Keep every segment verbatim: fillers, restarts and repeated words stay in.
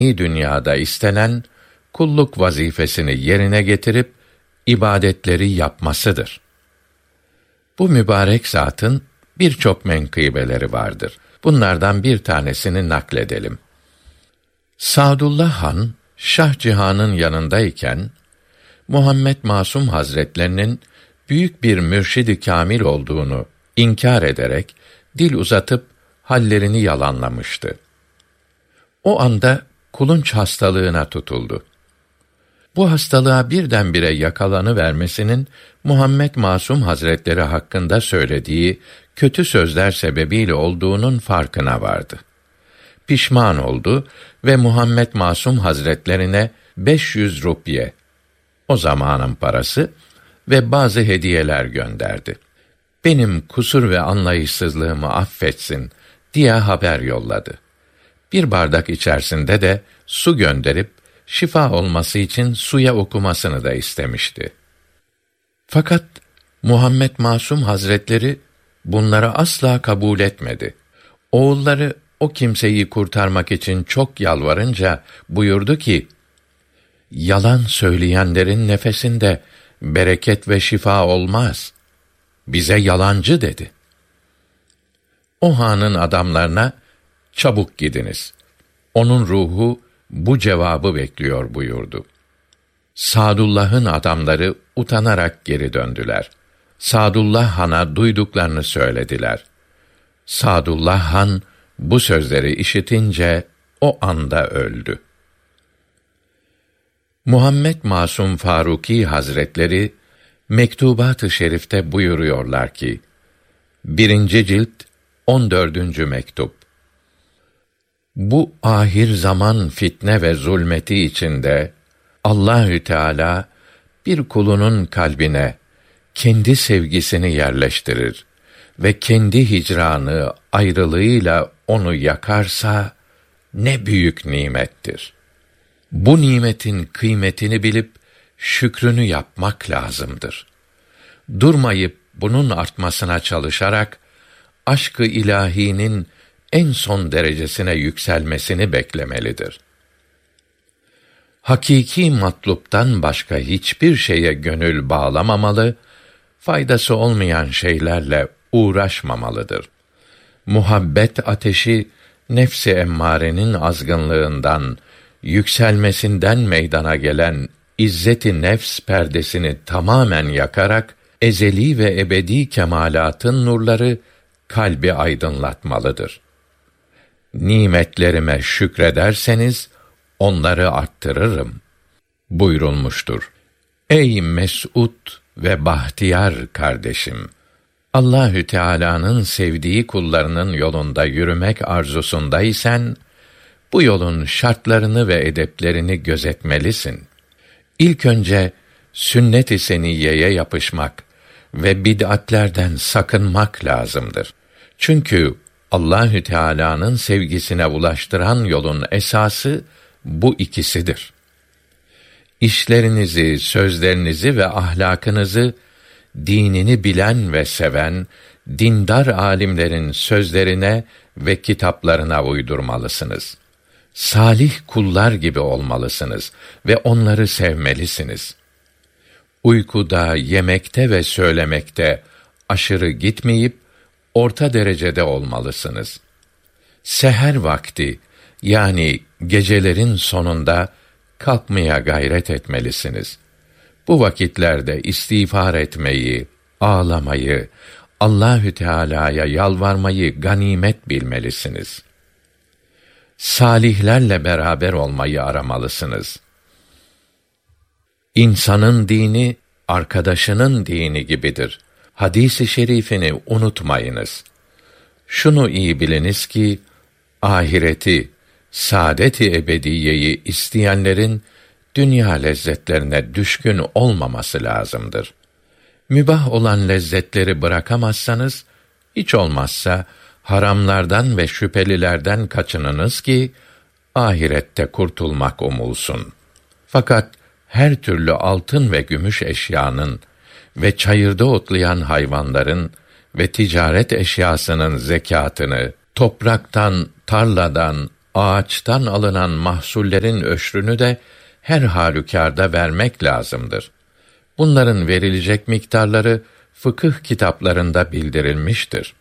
dünyada istenen kulluk vazifesini yerine getirip ibadetleri yapmasıdır. Bu mübarek zatın birçok menkıbeleri vardır. Bunlardan bir tanesini nakledelim. Sadullah Han, Şah Cihan'ın yanındayken, Muhammed Masum Hazretlerinin büyük bir mürşid-i kâmil olduğunu inkar ederek dil uzatıp hallerini yalanlamıştı. O anda kulunç hastalığına tutuldu. Bu hastalığa birdenbire yakalanıvermesinin Muhammed Masum Hazretleri hakkında söylediği kötü sözler sebebiyle olduğunun farkına vardı. Pişman oldu ve Muhammed Masum Hazretlerine beş yüz rupiye, o zamanın parası, ve bazı hediyeler gönderdi. Benim kusur ve anlayışsızlığımı affetsin diye haber yolladı. Bir bardak içerisinde de su gönderip şifa olması için suya okumasını da istemişti. Fakat Muhammed Masum Hazretleri bunları asla kabul etmedi. Oğulları o kimseyi kurtarmak için çok yalvarınca buyurdu ki, yalan söyleyenlerin nefesinde bereket ve şifa olmaz. Bize yalancı dedi. O hanın adamlarına, çabuk gidiniz. Onun ruhu bu cevabı bekliyor buyurdu. Sadullah'ın adamları utanarak geri döndüler. Sadullah Han'a duyduklarını söylediler. Sadullah Han bu sözleri işitince o anda öldü. Muhammed Masum Faruki Hazretleri Mektubat-ı Şerif'te buyuruyorlar ki, birinci cilt on dördüncü mektup. Bu ahir zaman fitne ve zulmeti içinde Allahü Teala bir kulunun kalbine kendi sevgisini yerleştirir ve kendi hicranı, ayrılığıyla onu yakarsa ne büyük nimettir. Bu nimetin kıymetini bilip şükrünü yapmak lazımdır. Durmayıp bunun artmasına çalışarak aşk-ı ilahinin en son derecesine yükselmesini beklemelidir. Hakiki matluptan başka hiçbir şeye gönül bağlamamalı, faydası olmayan şeylerle uğraşmamalıdır. Muhabbet ateşi nefs-i emmarenin azgınlığından, yükselmesinden meydana gelen izzet-i nefs perdesini tamamen yakarak ezeli ve ebedi kemalatın nurları kalbi aydınlatmalıdır. Nimetlerime şükrederseniz onları arttırırım buyurulmuştur. Ey mes'ud ve bahtiyar kardeşim! Allahü Teala'nın sevdiği kullarının yolunda yürümek arzusundaysan, bu yolun şartlarını ve edeplerini gözetmelisin. İlk önce sünnet-i seniyyeye yapışmak ve bid'atlerden sakınmak lazımdır. Çünkü Allahü Teala'nın sevgisine ulaştıran yolun esası bu ikisidir. İşlerinizi, sözlerinizi ve ahlakınızı dinini bilen ve seven dindar alimlerin sözlerine ve kitaplarına uydurmalısınız. Salih kullar gibi olmalısınız ve onları sevmelisiniz. Uykuda, yemekte ve söylemekte aşırı gitmeyip orta derecede olmalısınız. Seher vakti, yani gecelerin sonunda kalkmaya gayret etmelisiniz. Bu vakitlerde istiğfar etmeyi, ağlamayı, Allahü Teala'ya yalvarmayı ganimet bilmelisiniz. Salihlerle beraber olmayı aramalısınız. İnsanın dini arkadaşının dini gibidir. Hadis-i şerifini unutmayınız. Şunu iyi biliniz ki ahireti, saadet-i ebediyeyi isteyenlerin dünya lezzetlerine düşkün olmaması lazımdır. Mübah olan lezzetleri bırakamazsanız, hiç olmazsa haramlardan ve şüphelilerden kaçınınız ki ahirette kurtulmak umulsun. Fakat her türlü altın ve gümüş eşyanın ve çayırda otlayan hayvanların ve ticaret eşyasının zekâtını topraktan, tarladan, ağaçtan alınan mahsullerin öşrünü de her halükarda vermek lazımdır. Bunların verilecek miktarları fıkıh kitaplarında bildirilmiştir.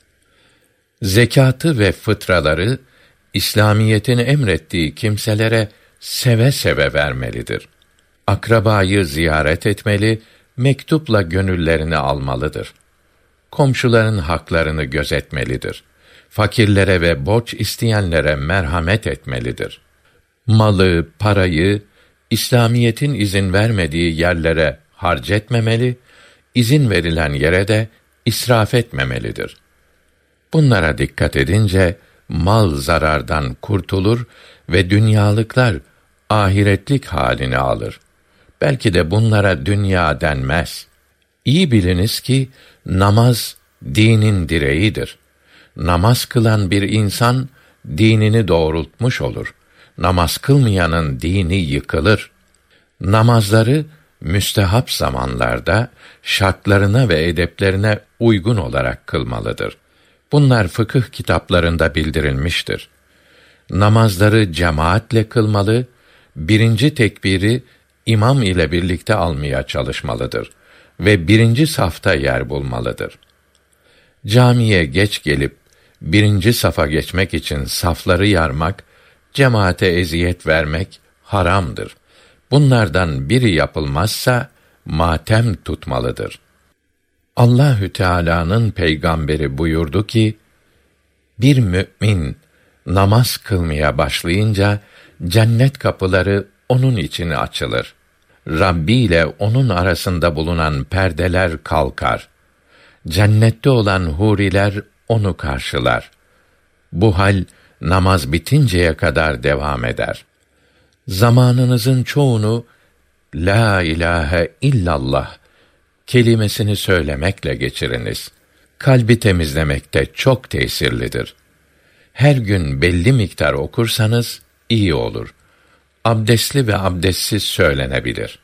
Zekatı ve fıtraları İslamiyetin emrettiği kimselere seve seve vermelidir. Akrabayı ziyaret etmeli, mektupla gönüllerini almalıdır. Komşuların haklarını gözetmelidir. Fakirlere ve borç isteyenlere merhamet etmelidir. Malı, parayı İslamiyetin izin vermediği yerlere harcetmemeli, izin verilen yere de israf etmemelidir. Bunlara dikkat edince mal zarardan kurtulur ve dünyalıklar ahiretlik halini alır. Belki de bunlara dünya denmez. İyi biliniz ki namaz dinin direğidir. Namaz kılan bir insan dinini doğrultmuş olur. Namaz kılmayanın dini yıkılır. Namazları müstehap zamanlarda şartlarına ve edeplerine uygun olarak kılmalıdır. Bunlar fıkıh kitaplarında bildirilmiştir. Namazları cemaatle kılmalı, birinci tekbiri imam ile birlikte almaya çalışmalıdır ve birinci safta yer bulmalıdır. Camiye geç gelip birinci safa geçmek için safları yarmak, cemaate eziyet vermek haramdır. Bunlardan biri yapılmazsa matem tutmalıdır. Allahü Teala'nın peygamberi buyurdu ki, bir mümin namaz kılmaya başlayınca cennet kapıları onun için açılır. Rabbi ile onun arasında bulunan perdeler kalkar. Cennette olan huriler onu karşılar. Bu hal namaz bitinceye kadar devam eder. Zamanınızın çoğunu la ilahe illallah kelimesini söylemekle geçiriniz. Kalbi temizlemekte çok tesirlidir. Her gün belli miktar okursanız iyi olur. Abdestli ve abdestsiz söylenebilir.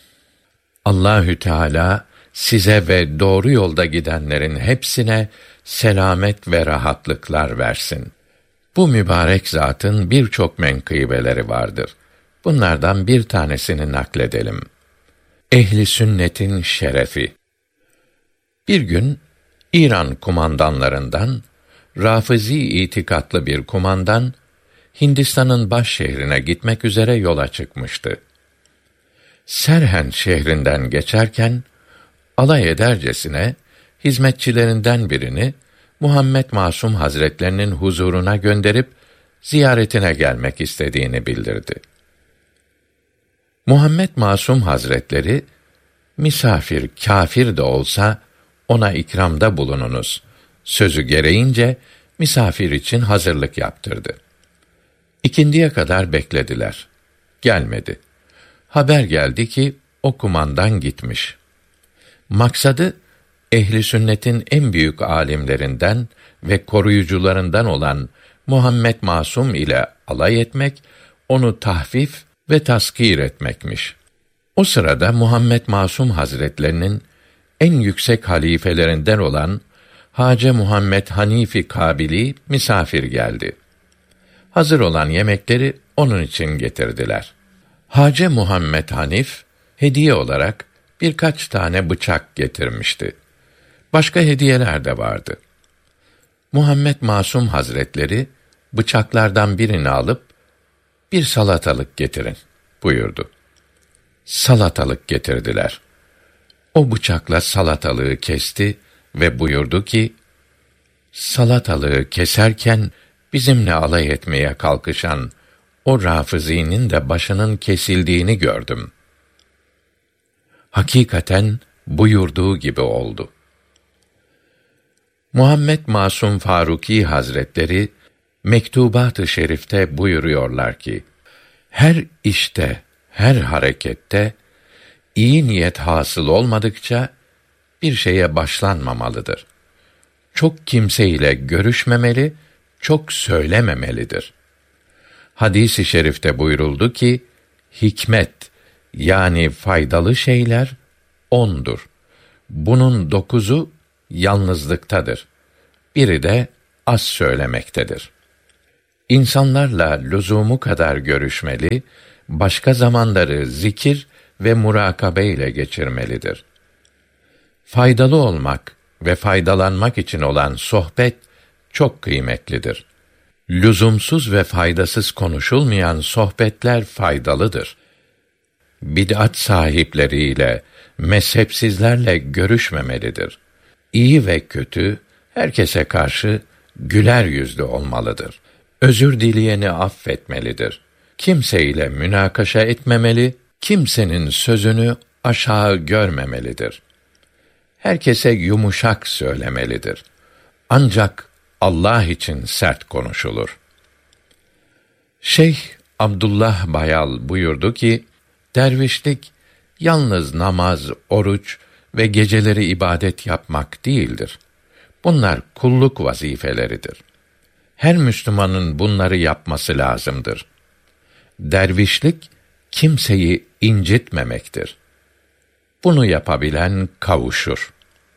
Allahü Teala size ve doğru yolda gidenlerin hepsine selamet ve rahatlıklar versin. Bu mübarek zatın birçok menkıbeleri vardır. Bunlardan bir tanesini nakledelim. Ehli sünnetin şerefi. Bir gün İran kumandanlarından Rafizi itikatlı bir kumandan Hindistan'ın baş şehrine gitmek üzere yola çıkmıştı. Serhen şehrinden geçerken alay edercesine hizmetçilerinden birini Muhammed Masum Hazretlerinin huzuruna gönderip ziyaretine gelmek istediğini bildirdi. Muhammed Masum Hazretleri, misafir kâfir de olsa ona ikramda bulununuz sözü gereğince misafir için hazırlık yaptırdı. İkindiye kadar beklediler. Gelmedi. Haber geldi ki o kumandan gitmiş. Maksadı ehli sünnetin en büyük alimlerinden ve koruyucularından olan Muhammed Masum ile alay etmek, onu tahfif ve taskir etmekmiş. O sırada Muhammed Masum Hazretlerinin en yüksek halifelerinden olan Hacı Muhammed Hanifi Kabili misafir geldi. Hazır olan yemekleri onun için getirdiler. Hacı Muhammed Hanif hediye olarak birkaç tane bıçak getirmişti. Başka hediyeler de vardı. Muhammed Masum Hazretleri bıçaklardan birini alıp bir salatalık getirin buyurdu. Salatalık getirdiler. O bıçakla salatalığı kesti ve buyurdu ki, salatalığı keserken bizimle alay etmeye kalkışan o Rafizi'nin de başının kesildiğini gördüm. Hakikaten buyurduğu gibi oldu. Muhammed Masum Faruki Hazretleri Mektubat-ı Şerif'te buyuruyorlar ki, her işte, her harekette iyi niyet hasıl olmadıkça bir şeye başlanmamalıdır. Çok kimseyle görüşmemeli, çok söylememelidir. Hadis-i şerifte buyuruldu ki, hikmet yani faydalı şeyler ondur. Bunun dokuzu yalnızlıktadır. Biri de az söylemektedir. İnsanlarla lüzumu kadar görüşmeli, başka zamanları zikir ve murakabe ile geçirmelidir. Faydalı olmak ve faydalanmak için olan sohbet çok kıymetlidir. Lüzumsuz ve faydasız konuşulmayan sohbetler faydalıdır. Bid'at sahipleriyle, mezhepsizlerle görüşmemelidir. İyi ve kötü, herkese karşı güler yüzlü olmalıdır. Özür dileyeni affetmelidir. Kimseyle münakaşa etmemeli, kimsenin sözünü aşağı görmemelidir. Herkese yumuşak söylemelidir. Ancak Allah için sert konuşulur. Şeyh Abdullah Bayal buyurdu ki, dervişlik yalnız namaz, oruç ve geceleri ibadet yapmak değildir. Bunlar kulluk vazifeleridir. Her Müslümanın bunları yapması lazımdır. Dervişlik kimseyi incitmemektir. Bunu yapabilen kavuşur.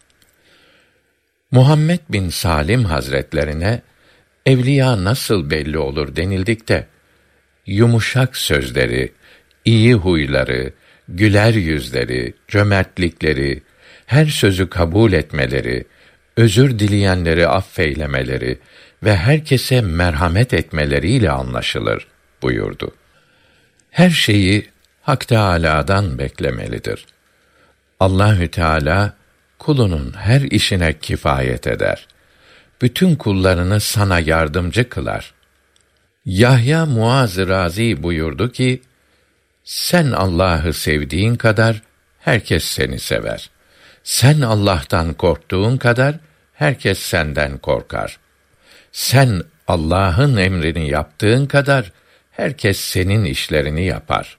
Muhammed bin Salim Hazretlerine evliya nasıl belli olur denildikte, yumuşak sözleri, iyi huyları, güler yüzleri, cömertlikleri, her sözü kabul etmeleri, özür dileyenleri affeylemeleri ve herkese merhamet etmeleriyle anlaşılır buyurdu. Her şeyi Hak Teâlâ'dan beklemelidir. Allahü Teâlâ kulunun her işine kifayet eder. Bütün kullarını sana yardımcı kılar. Yahya Muaz-ı Razi buyurdu ki, sen Allah'ı sevdiğin kadar herkes seni sever. Sen Allah'tan korktuğun kadar herkes senden korkar. Sen Allah'ın emrini yaptığın kadar herkes senin işlerini yapar.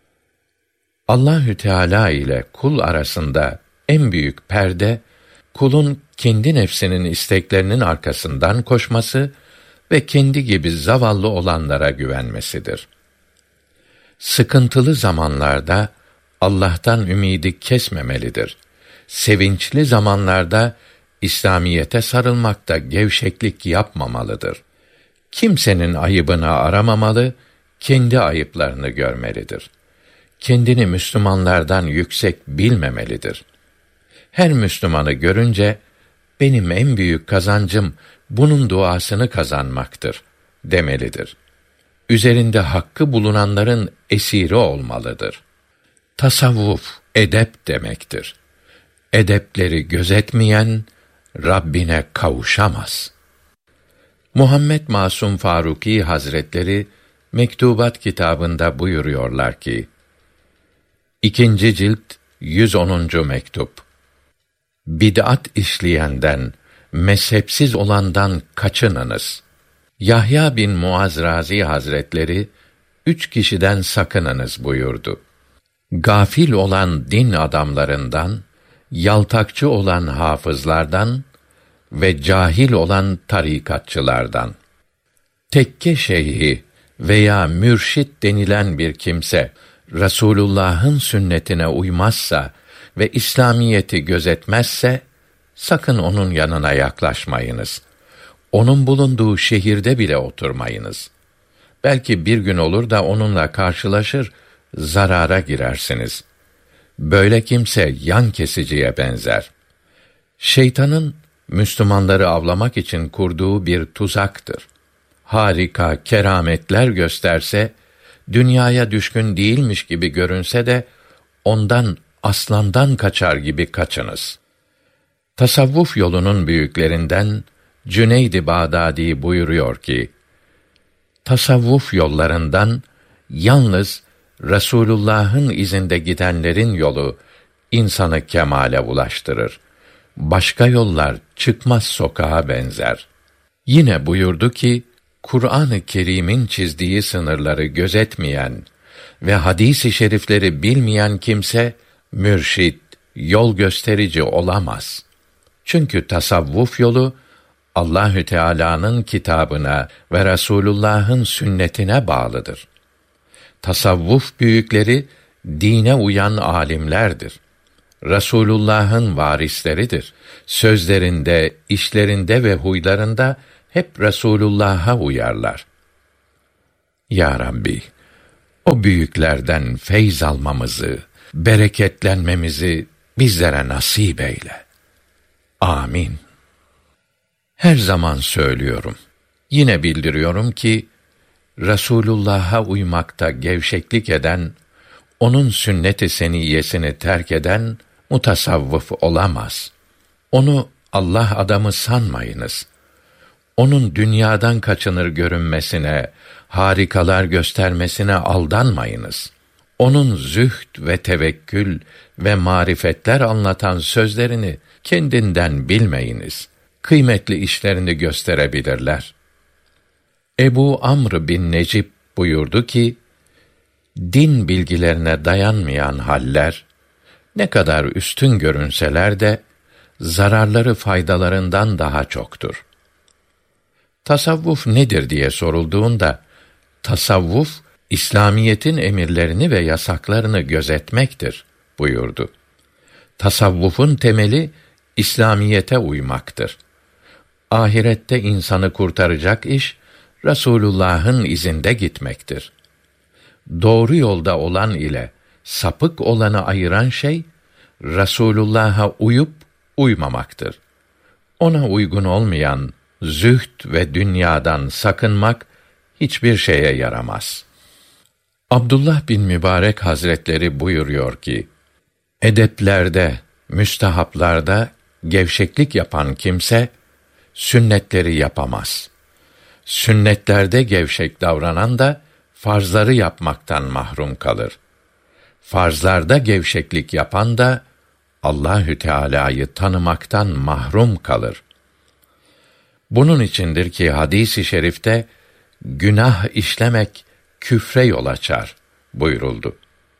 Allahü Teâlâ ile kul arasında en büyük perde, kulun kendi nefsinin isteklerinin arkasından koşması ve kendi gibi zavallı olanlara güvenmesidir. Sıkıntılı zamanlarda Allah'tan ümidi kesmemelidir. Sevinçli zamanlarda İslamiyete sarılmakta gevşeklik yapmamalıdır. Kimsenin ayıbını aramamalı, kendi ayıplarını görmelidir. Kendini Müslümanlardan yüksek bilmemelidir. Her Müslümanı görünce, benim en büyük kazancım bunun duasını kazanmaktır demelidir. Üzerinde hakkı bulunanların esiri olmalıdır. Tasavvuf, edep demektir. Edepleri gözetmeyen, Rabbine kavuşamaz. Muhammed Masum Faruki Hazretleri, Mektubat kitabında buyuruyorlar ki, İkinci cilt, yüz onuncu mektup. Bid'at işleyenden, mezhepsiz olandan kaçınınız. Yahya bin Muaz Razi Hazretleri, üç kişiden sakınınız buyurdu. Gafil olan din adamlarından, yaltakçı olan hafızlardan ve cahil olan tarikatçılardan. Tekke şeyhi veya mürşit denilen bir kimse, Resulullah'ın sünnetine uymazsa ve İslamiyeti gözetmezse, sakın onun yanına yaklaşmayınız. Onun bulunduğu şehirde bile oturmayınız. Belki bir gün olur da onunla karşılaşır, zarara girersiniz. Böyle kimse yan kesiciye benzer. Şeytanın Müslümanları avlamak için kurduğu bir tuzaktır. Harika, kerametler gösterse, dünyaya düşkün değilmiş gibi görünse de, ondan aslandan kaçar gibi kaçınız. Tasavvuf yolunun büyüklerinden Cüneyd-i Bağdadi buyuruyor ki, tasavvuf yollarından yalnız Resulullah'ın izinde gidenlerin yolu insanı kemale ulaştırır. Başka yollar çıkmaz sokağa benzer. Yine buyurdu ki, Kur'an-ı Kerim'in çizdiği sınırları gözetmeyen ve hadis-i şerifleri bilmeyen kimse mürşit, yol gösterici olamaz. Çünkü tasavvuf yolu Allahü Teala'nın kitabına ve Resulullah'ın sünnetine bağlıdır. Tasavvuf büyükleri dine uyan alimlerdir. Resulullah'ın varisleridir. Sözlerinde, işlerinde ve huylarında hep Resulullah'a uyarlar. Ya Rabbi, o büyüklerden feyz almamızı, bereketlenmemizi bizlere nasip eyle. Amin. Her zaman söylüyorum, yine bildiriyorum ki, Resulullah'a uymakta gevşeklik eden, onun sünnet-i seniyyesini terk eden, mutasavvıf olamaz. Onu Allah adamı sanmayınız. Onun dünyadan kaçınır görünmesine, harikalar göstermesine aldanmayınız. Onun zühd ve tevekkül ve marifetler anlatan sözlerini kendinden bilmeyiniz. Kıymetli işlerini gösterebilirler. Ebu Amr bin Necip buyurdu ki, din bilgilerine dayanmayan haller, ne kadar üstün görünseler de, zararları faydalarından daha çoktur. Tasavvuf nedir diye sorulduğunda, tasavvuf, İslamiyetin emirlerini ve yasaklarını gözetmektir buyurdu. Tasavvufun temeli, İslamiyete uymaktır. Ahirette insanı kurtaracak iş, Resulullah'ın izinde gitmektir. Doğru yolda olan ile sapık olanı ayıran şey, Resulullah'a uyup uymamaktır. Ona uygun olmayan zühd ve dünyadan sakınmak hiçbir şeye yaramaz. Abdullah bin Mübarek Hazretleri buyuruyor ki, edeplerde, müstehaplarda gevşeklik yapan kimse, sünnetleri yapamaz. Sünnetlerde gevşek davranan da, farzları yapmaktan mahrum kalır. Farzlarda gevşeklik yapan da, Allahü Teala'yı tanımaktan mahrum kalır. Bunun içindir ki hadis-i şerifte, günah işlemek küfre yol açar buyuruldu.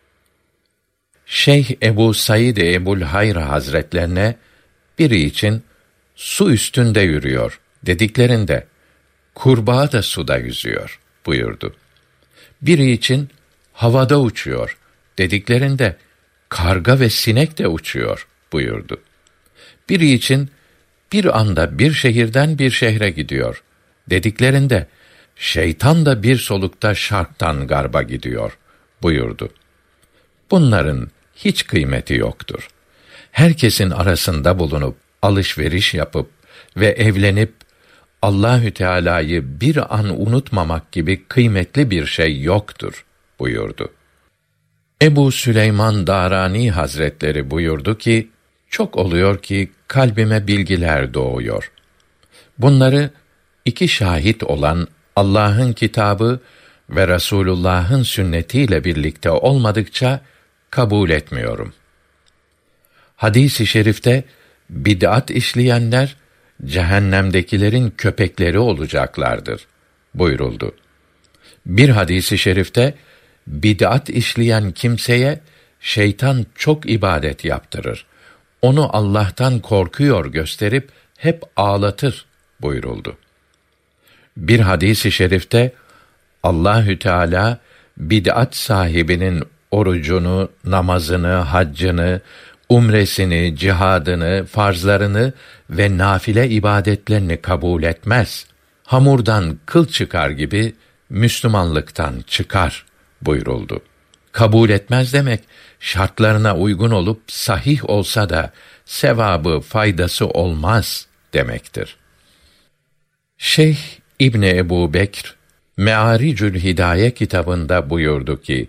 Şeyh Ebu Said Ebu'l Hayr Hazretlerine, biri için su üstünde yürüyor dediklerinde, kurbağa da suda yüzüyor buyurdu. Biri için havada uçuyor dediklerinde, karga ve sinek de uçuyor buyurdu. Biri için bir anda bir şehirden bir şehre gidiyor dediklerinde, şeytan da bir solukta şarktan garba gidiyor buyurdu. Bunların hiç kıymeti yoktur. Herkesin arasında bulunup, alışveriş yapıp ve evlenip, Allahü Teala'yı bir an unutmamak gibi kıymetli bir şey yoktur buyurdu. Ebu Süleyman Darani Hazretleri buyurdu ki, çok oluyor ki kalbime bilgiler doğuyor. Bunları iki şahit olan Allah'ın kitabı ve Resulullah'ın sünnetiyle birlikte olmadıkça kabul etmiyorum. Hadis-i şerifte, bid'at işleyenler, cehennemdekilerin köpekleri olacaklardır buyuruldu. Bir hadis-i şerifte, bid'at işleyen kimseye, şeytan çok ibadet yaptırır. Onu Allah'tan korkuyor gösterip, hep ağlatır buyuruldu. Bir hadis-i şerifte, Allahü Teala, bid'at sahibinin orucunu, namazını, haccını, umresini, cihadını, farzlarını ve nafile ibadetlerini kabul etmez. Hamurdan kıl çıkar gibi Müslümanlıktan çıkar buyuruldu. Kabul etmez demek, şartlarına uygun olup sahih olsa da sevabı, faydası olmaz demektir. Şeyh İbni Ebu Bekr, Meâricül Hidaye kitabında buyurdu ki,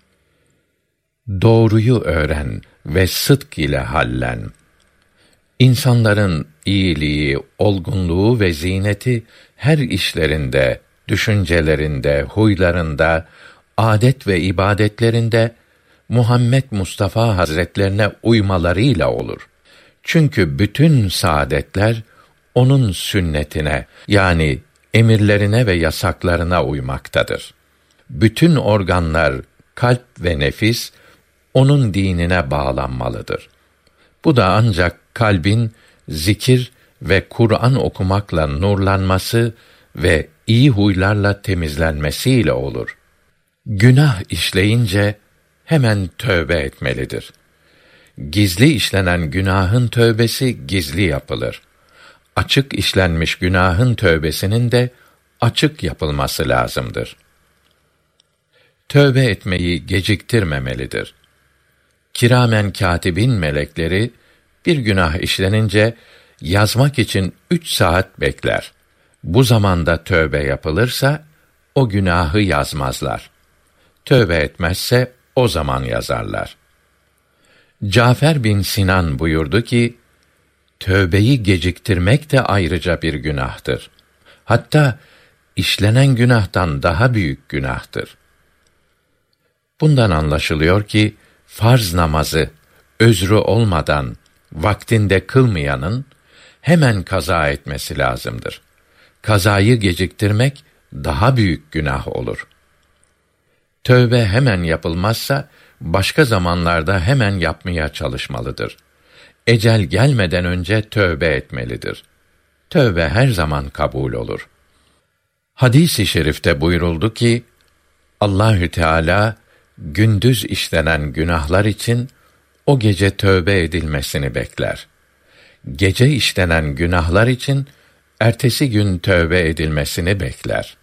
doğruyu öğren ve sıdk ile hallen. İnsanların iyiliği, olgunluğu ve zineti her işlerinde, düşüncelerinde, huylarında, adet ve ibadetlerinde Muhammed Mustafa Hazretlerine uymalarıyla olur. Çünkü bütün saadetler onun sünnetine, yani emirlerine ve yasaklarına uymaktadır. Bütün organlar, kalp ve nefis onun dinine bağlanmalıdır. Bu da ancak kalbin zikir ve Kur'an okumakla nurlanması ve iyi huylarla temizlenmesiyle olur. Günah işleyince hemen tövbe etmelidir. Gizli işlenen günahın tövbesi gizli yapılır. Açık işlenmiş günahın tövbesinin de açık yapılması lazımdır. tövbe etmeyi geciktirmemelidir. Kiramen katibin melekleri bir günah işlenince yazmak için üç saat bekler. Bu zamanda tövbe yapılırsa o günahı yazmazlar. Tövbe etmezse o zaman yazarlar. Cafer bin Sinan buyurdu ki, tövbeyi geciktirmek de ayrıca bir günahtır. Hatta işlenen günahtan daha büyük günahtır. Bundan anlaşılıyor ki, farz namazı özrü olmadan vaktinde kılmayanın hemen kaza etmesi lazımdır. Kazayı geciktirmek daha büyük günah olur. Tövbe hemen yapılmazsa başka zamanlarda hemen yapmaya çalışmalıdır. Ecel gelmeden önce tövbe etmelidir. Tövbe her zaman kabul olur. Hadis-i şerifte buyuruldu ki, Allahü Teala gündüz işlenen günahlar için o gece tövbe edilmesini bekler. Gece işlenen günahlar için ertesi gün tövbe edilmesini bekler.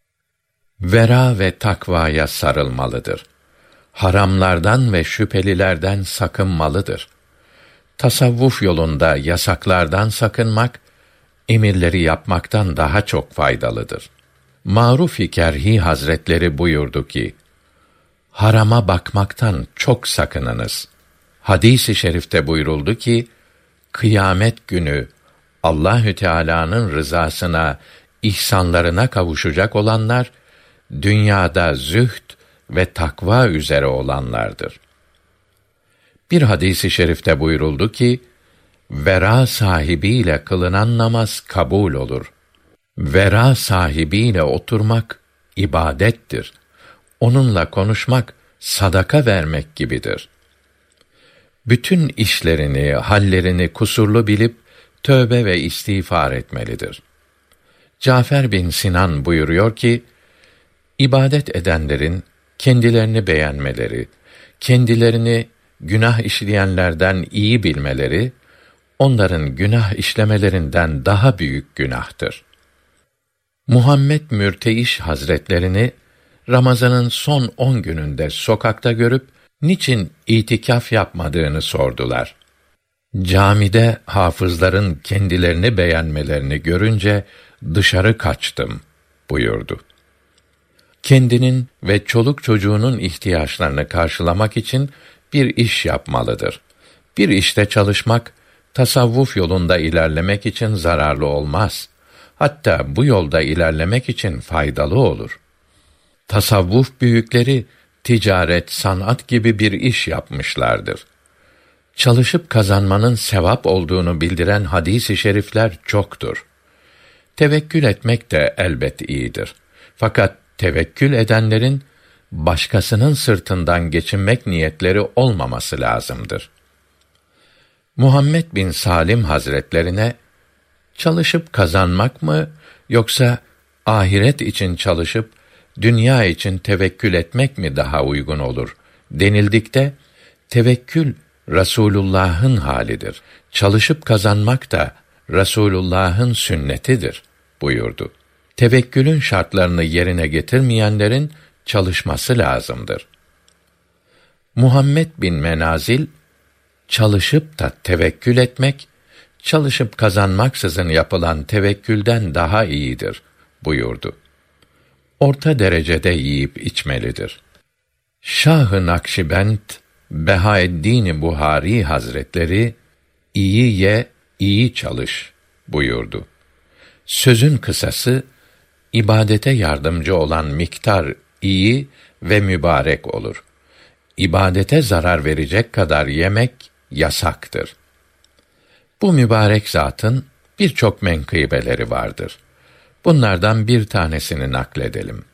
Vera ve takvaya sarılmalıdır. Haramlardan ve şüphelilerden sakınmalıdır. Tasavvuf yolunda yasaklardan sakınmak, emirleri yapmaktan daha çok faydalıdır. Maruf-i Kerhi Hazretleri buyurdu ki, harama bakmaktan çok sakınınız. Hadis-i şerifte buyuruldu ki, kıyamet günü Allahü Teala'nın rızasına, ihsanlarına kavuşacak olanlar, dünyada zühd ve takva üzere olanlardır. Bir hadis-i şerifte buyuruldu ki, vera sahibiyle kılınan namaz kabul olur. Vera sahibiyle oturmak ibadettir. Onunla konuşmak sadaka vermek gibidir. Bütün işlerini, hallerini kusurlu bilip tövbe ve istiğfar etmelidir. Cafer bin Sinan buyuruyor ki, ibadet edenlerin kendilerini beğenmeleri, kendilerini günah işleyenlerden iyi bilmeleri, onların günah işlemelerinden daha büyük günahtır. Muhammed Mürteiş Hazretlerini Ramazan'ın son on gününde sokakta görüp niçin itikaf yapmadığını sordular. Camide hafızların kendilerini beğenmelerini görünce dışarı kaçtım buyurdu. Kendinin ve çoluk çocuğunun ihtiyaçlarını karşılamak için bir iş yapmalıdır. Bir işte çalışmak, tasavvuf yolunda ilerlemek için zararlı olmaz. Hatta bu yolda ilerlemek için faydalı olur. Tasavvuf büyükleri, ticaret, sanat gibi bir iş yapmışlardır. Çalışıp kazanmanın sevap olduğunu bildiren hadis-i şerifler çoktur. Tevekkül etmek de elbet iyidir. Fakat tevekkül edenlerin, başkasının sırtından geçinmek niyetleri olmaması lazımdır. Muhammed bin Salim Hazretlerine, çalışıp kazanmak mı, yoksa ahiret için çalışıp, dünya için tevekkül etmek mi daha uygun olur denildikte, tevekkül Resulullah'ın halidir. Çalışıp kazanmak da Resulullah'ın sünnetidir buyurdu. Tevekkülün şartlarını yerine getirmeyenlerin çalışması lazımdır. Muhammed bin Menazil, çalışıp da tevekkül etmek, çalışıp kazanmaksızın yapılan tevekkülden daha iyidir buyurdu. Orta derecede yiyip içmelidir. Şah-ı Nakşibend, Behaeddin Buhari Hazretleri, iyi ye, iyi çalış buyurdu. Sözün kısası, ibadete yardımcı olan miktar iyi ve mübarek olur. İbadete zarar verecek kadar yemek yasaktır. Bu mübarek zatın birçok menkıbeleri vardır. Bunlardan bir tanesini nakledelim.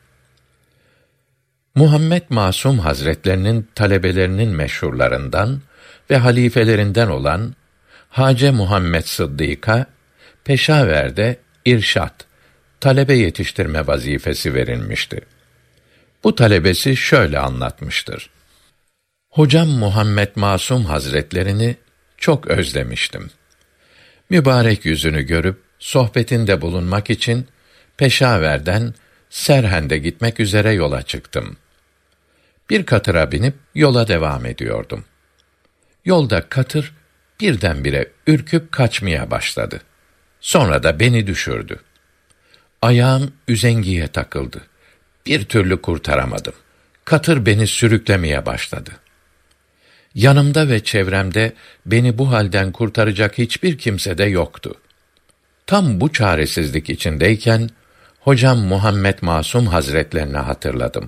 Muhammed Masum Hazretlerinin talebelerinin meşhurlarından ve halifelerinden olan Hace Muhammed Sıddık'a Peşaver'de irşat, talebe yetiştirme vazifesi verilmişti. Bu talebesi şöyle anlatmıştır. Hocam Muhammed Masum Hazretlerini çok özlemiştim. Mübarek yüzünü görüp sohbetinde bulunmak için Peşaver'den Serhend'e gitmek üzere yola çıktım. Bir katıra binip yola devam ediyordum. Yolda katır birdenbire ürküp kaçmaya başladı. Sonra da beni düşürdü. Ayağım üzengiye takıldı. Bir türlü kurtaramadım. Katır beni sürüklemeye başladı. Yanımda ve çevremde beni bu halden kurtaracak hiçbir kimse de yoktu. Tam bu çaresizlik içindeyken hocam Muhammed Masum Hazretlerini hatırladım.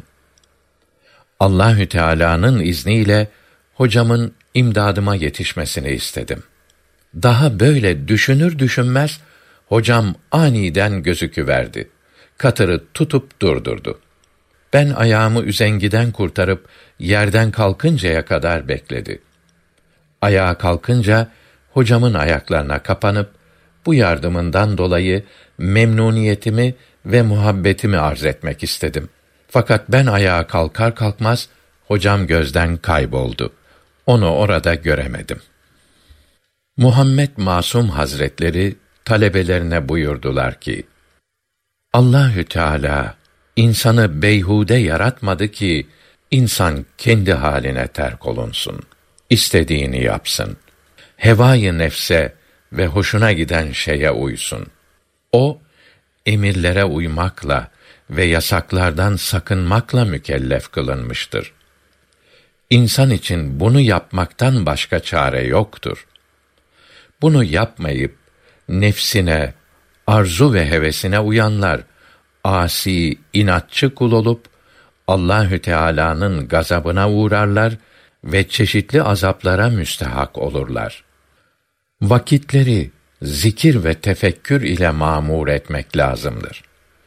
Allahü Teala'nın izniyle hocamın imdadıma yetişmesini istedim. Daha böyle düşünür düşünmez hocam aniden gözüküverdi. Katırı tutup durdurdu. Ben ayağımı üzengiden kurtarıp yerden kalkıncaya kadar bekledi. Ayağa kalkınca hocamın ayaklarına kapanıp bu yardımından dolayı memnuniyetimi ve muhabbetimi arz etmek istedim. Fakat ben ayağa kalkar kalkmaz hocam gözden kayboldu. Onu orada göremedim. Muhammed Masum Hazretleri talebelerine buyurdular ki: Allahü Teala insanı beyhude yaratmadı ki insan kendi haline terk olunsun. İstediğini yapsın. Hevâ-i nefse ve hoşuna giden şeye uysun. O emirlere uymakla ve yasaklardan sakınmakla mükellef kılınmıştır. İnsan için bunu yapmaktan başka çare yoktur. Bunu yapmayıp nefsine, arzu ve hevesine uyanlar asi, inatçı kul olup Allahü Teala'nın gazabına uğrarlar ve çeşitli azaplara müstehak olurlar. Vakitleri zikir ve tefekkür ile mamur etmek lazımdır.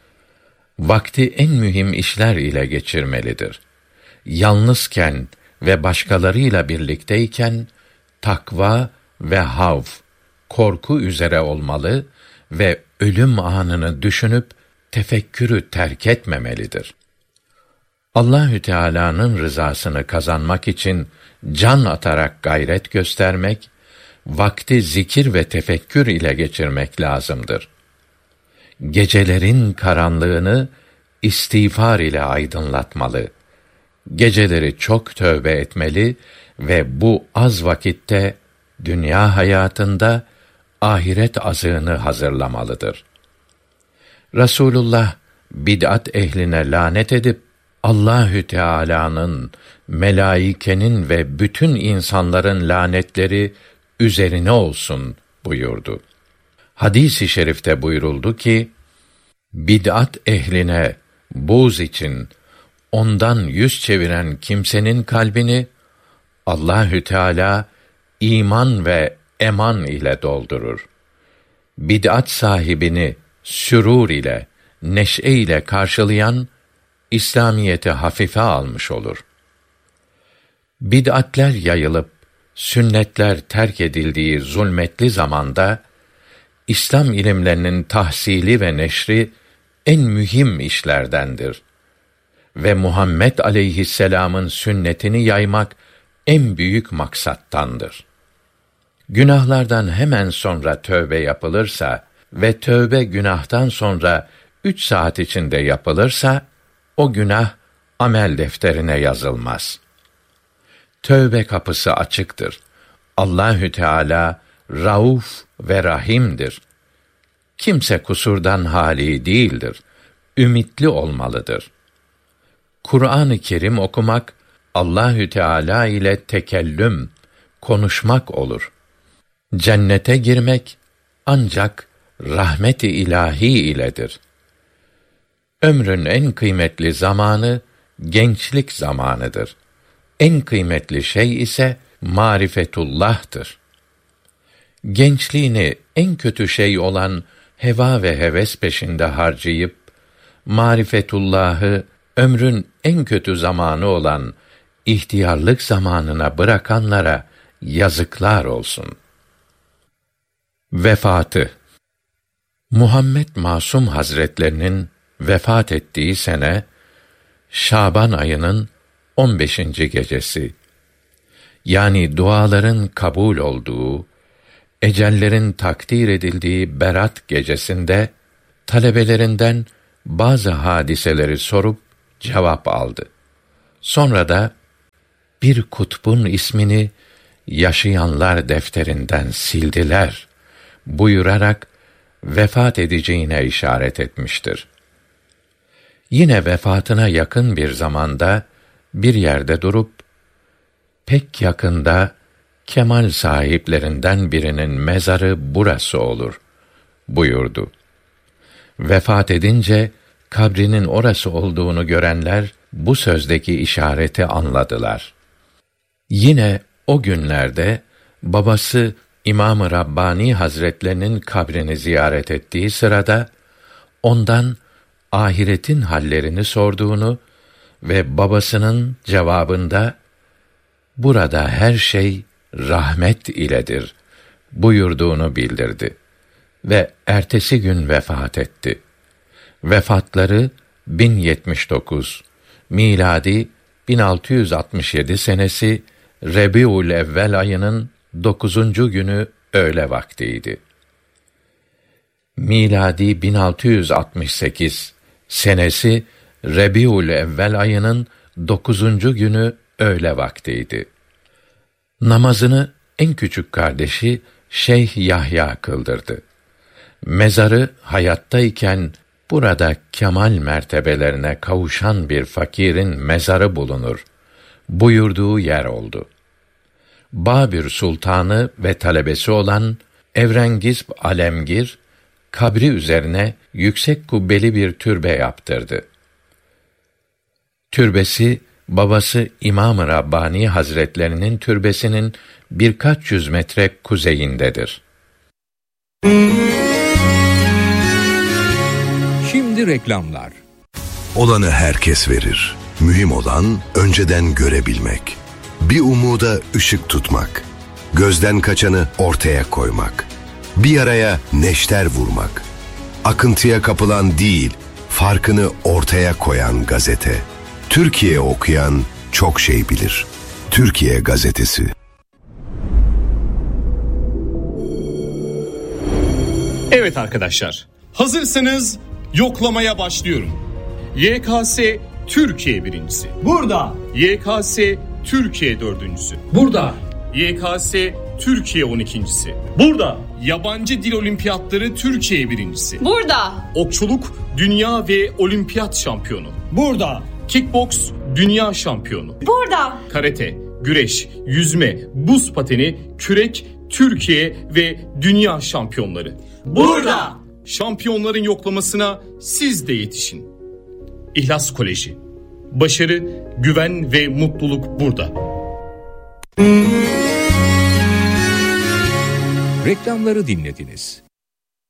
Vakti en mühim işler ile geçirmelidir. Yalnızken ve başkalarıyla birlikteyken takva ve havf, korku üzere olmalı ve ölüm anını düşünüp tefekkürü terk etmemelidir. Allahü Teala'nın rızasını kazanmak için can atarak gayret göstermek, vakti zikir ve tefekkür ile geçirmek lazımdır. Gecelerin karanlığını istiğfar ile aydınlatmalı. Geceleri çok tövbe etmeli ve bu az vakitte dünya hayatında ahiret azığını hazırlamalıdır. Rasulullah bid'at ehline lanet edip Allahü Teala'nın, melaikenin ve bütün insanların lanetleri üzerine olsun buyurdu. Hadis-i şerifte buyuruldu ki, bid'at ehline buğz için ondan yüz çeviren kimsenin kalbini Allahü Teala iman ve eman ile doldurur. Bid'at sahibini sürur ile, neşe ile karşılayan İslamiyeti hafife almış olur. Bid'atler yayılıp sünnetler terk edildiği zulmetli zamanda İslam ilimlerinin tahsili ve neşri en mühim işlerdendir ve Muhammed aleyhisselam'ın sünnetini yaymak en büyük maksattandır. Günahlardan hemen sonra tövbe yapılırsa ve tövbe günahtan sonra üç saat içinde yapılırsa, o günah amel defterine yazılmaz. Tövbe kapısı açıktır. Allahü Teala Rauf ve Rahim'dir. Kimse kusurdan hâli değildir. Ümitli olmalıdır. Kur'an-ı Kerim okumak, Allahü Teala ile tekellüm, konuşmak olur. Cennete girmek ancak rahmet-i ilahi iledir. Ömrün en kıymetli zamanı gençlik zamanıdır. En kıymetli şey ise marifetullah'tır. Gençliğini en kötü şey olan heva ve heves peşinde harcayıp marifetullah'ı ömrün en kötü zamanı olan ihtiyarlık zamanına bırakanlara yazıklar olsun. Vefatı. Muhammed Masum Hazretlerinin vefat ettiği sene Şaban ayının on beşinci gecesi. Yani duaların kabul olduğu, ecellerin takdir edildiği Berat gecesinde talebelerinden bazı hadiseleri sorup cevap aldı. Sonra da bir kutbun ismini yaşayanlar defterinden sildiler buyurarak vefat edeceğine işaret etmiştir. Yine vefatına yakın bir zamanda bir yerde durup, pek yakında kemal sahiplerinden birinin mezarı burası olur buyurdu. Vefat edince kabrinin orası olduğunu görenler bu sözdeki işareti anladılar. Yine o günlerde babası İmam-ı Rabbani Hazretlerinin kabrini ziyaret ettiği sırada ondan ahiretin hallerini sorduğunu ve babasının cevabında burada her şey rahmet iledir buyurduğunu bildirdi ve ertesi gün vefat etti. Vefatları bin yetmiş dokuz, miladi bin altı yüz altmış yedi senesi Rebiul Evvel ayının dokuzuncu günü öğle vaktiydi. Miladi bin altı yüz altmış sekiz senesi Rebiul Evvel ayının dokuzuncu günü öğle vaktiydi. Namazını en küçük kardeşi Şeyh Yahya kıldırdı. Mezarı hayattayken burada kemal mertebelerine kavuşan bir fakirin mezarı bulunur buyurduğu yer oldu. Babür Sultanı ve talebesi olan Evrengizb Alemgir, kabri üzerine yüksek kubbeli bir türbe yaptırdı. Türbesi, babası İmam-ı Rabbani Hazretlerinin türbesinin birkaç yüz metre kuzeyindedir. Şimdi reklamlar. Olanı herkes verir. Mühim olan önceden görebilmek. Bir umuda ışık tutmak. Gözden kaçanı ortaya koymak. Bir yaraya neşter vurmak. Akıntıya kapılan değil, farkını ortaya koyan gazete. Türkiye okuyan çok şey bilir. Türkiye Gazetesi. Evet arkadaşlar, hazırsanız yoklamaya başlıyorum. Y K S Türkiye birincisi. Burada. Y K S Türkiye dördüncüsü. Burada. Y K S Türkiye on ikincisi. Burada. Yabancı dil olimpiyatları Türkiye birincisi. Burada. Okçuluk dünya ve olimpiyat şampiyonu. Burada. Kickboks dünya şampiyonu. Burada. Karate, güreş, yüzme, buz pateni, kürek, Türkiye ve dünya şampiyonları. Burada. Şampiyonların yoklamasına siz de yetişin. İhlas Koleji. Başarı, güven ve mutluluk burada. Reklamları dinlediniz.